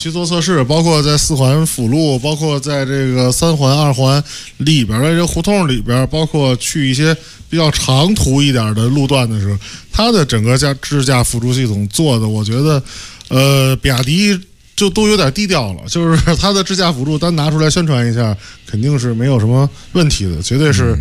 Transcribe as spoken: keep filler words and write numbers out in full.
去做测试，包括在四环辅路，包括在这个三环、二环里边的这个胡同里边，包括去一些比较长途一点的路段的时候，它的整个驾智驾辅助系统做的，我觉得，呃，比亚迪就都有点低调了，就是它的智驾辅助单拿出来宣传一下，肯定是没有什么问题的，绝对是